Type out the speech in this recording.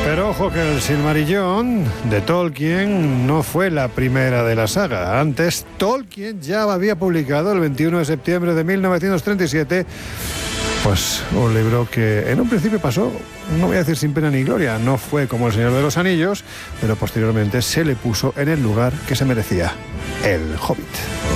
Pero ojo que el Silmarillion de Tolkien no fue la primera de la saga. Antes, Tolkien ya había publicado el 21 de septiembre de 1937 pues un libro que en un principio pasó, no voy a decir sin pena ni gloria, no fue como El Señor de los Anillos, pero posteriormente se le puso en el lugar que se merecía, El Hobbit.